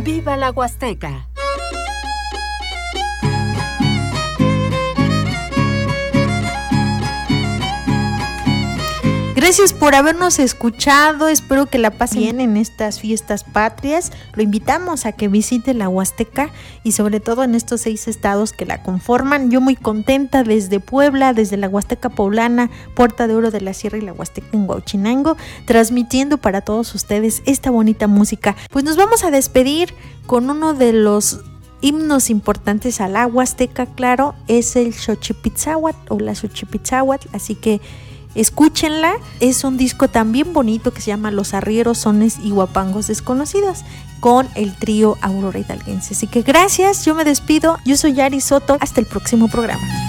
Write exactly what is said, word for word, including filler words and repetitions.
¡Viva la Huasteca! Gracias por habernos escuchado, espero que la pasen bien en estas fiestas patrias. Lo invitamos a que visite la Huasteca y sobre todo en estos seis estados que la conforman. Yo muy contenta desde Puebla, desde la Huasteca Poblana, Puerta de Oro de la Sierra y la Huasteca en Huauchinango, transmitiendo para todos ustedes esta bonita música. Pues nos vamos a despedir con uno de los himnos importantes a la Huasteca, claro, es el Xochipitzáhuatl o la Xochipitzáhuatl, así que escúchenla, es un disco también bonito que se llama Los Arrieros, Sones y Huapangos Desconocidos con el trío Aurora Hidalguense. Así que gracias, yo me despido, yo soy Yari Soto, hasta el próximo programa.